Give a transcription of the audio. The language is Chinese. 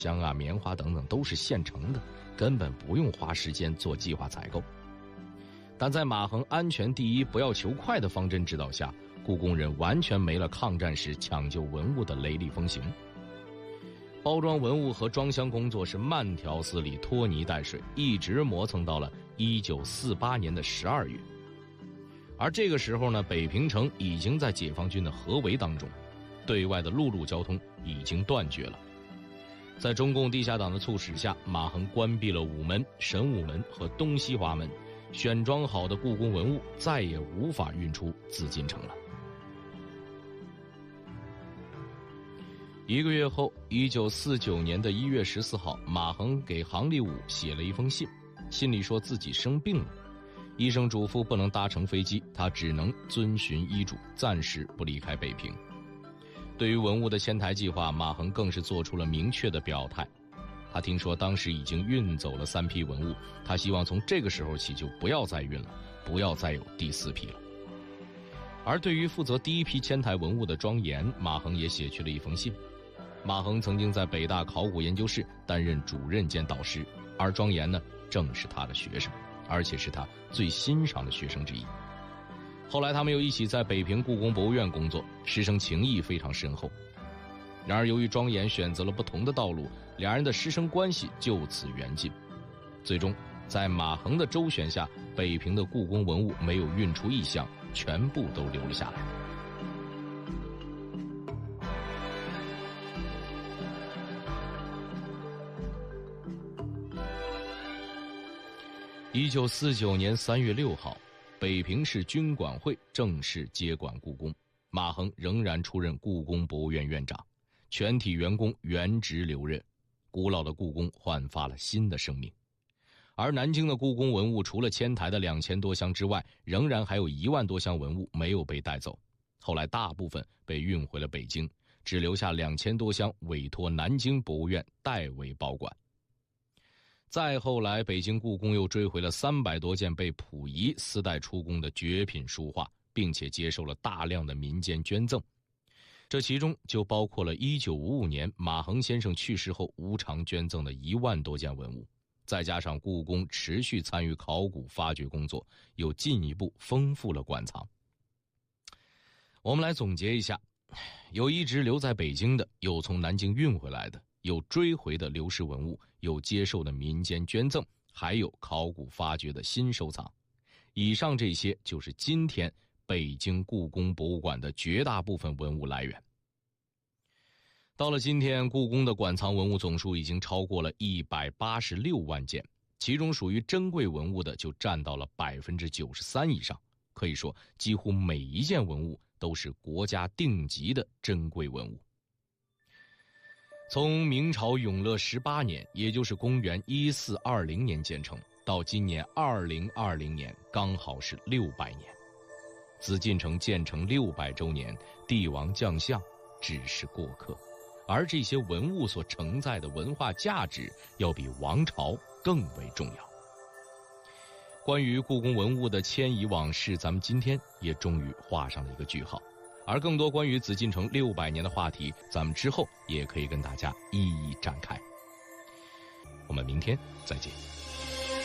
香啊、棉花等等都是现成的，根本不用花时间做计划采购。但在马衡安全第一、不要求快的方针指导下，故宫人完全没了抗战时抢救文物的雷厉风行。包装文物和装箱工作是慢条斯理、拖泥带水，一直磨蹭到了1948年的12月。而这个时候呢，北平城已经在解放军的合围当中，对外的陆路交通已经断绝了。在中共地下党的促使下，马衡关闭了午门、神武门和东西华门，选装好的故宫文物再也无法运出紫禁城了。1个月后，1949年1月14号，马衡给杭立武写了一封信，信里说自己生病了，医生嘱咐不能搭乘飞机，他只能遵循医嘱，暂时不离开北平。对于文物的迁台计划，马衡更是做出了明确的表态。他听说当时已经运走了3批文物，他希望从这个时候起就不要再运了，不要再有第4批了。而对于负责第1批迁台文物的庄严，马衡也写去了一封信。马衡曾经在北大考古研究室担任主任兼导师，而庄严呢，正是他的学生，而且是他最欣赏的学生之一。后来他们又一起在北平故宫博物院工作，师生情谊非常深厚。然而由于庄严选择了不同的道路，两人的师生关系就此缘尽。最终在马衡的周旋下，北平的故宫文物没有运出1项，全部都留了下来。1949年3月6号，北平市军管会正式接管故宫，马衡仍然出任故宫博物院院长，全体员工原职留任，古老的故宫焕发了新的生命。而南京的故宫文物除了迁台的2000多箱之外，仍然还有1万多箱文物没有被带走，后来大部分被运回了北京，只留下2000多箱委托南京博物院代为保管。再后来，北京故宫又追回了300多件被溥仪私带出宫的绝品书画，并且接受了大量的民间捐赠。这其中就包括了1955年马衡先生去世后无偿捐赠的1万多件文物，再加上故宫持续参与考古发掘工作，又进一步丰富了馆藏。我们来总结一下，有一直留在北京的，有从南京运回来的，有追回的流失文物，有接受的民间捐赠，还有考古发掘的新收藏。以上这些就是今天北京故宫博物馆的绝大部分文物来源。到了今天，故宫的馆藏文物总数已经超过了186万件，其中属于珍贵文物的就占到了93%以上，可以说几乎每一件文物都是国家定级的珍贵文物。从明朝永乐18年，也就是公元1420年建成，到今年2020年，刚好是600年。紫禁城建成600周年，帝王将相只是过客，而这些文物所承载的文化价值要比王朝更为重要。关于故宫文物的迁移往事，咱们今天也终于画上了一个句号。而更多关于紫禁城600年的话题，咱们之后也可以跟大家一一展开。我们明天再见。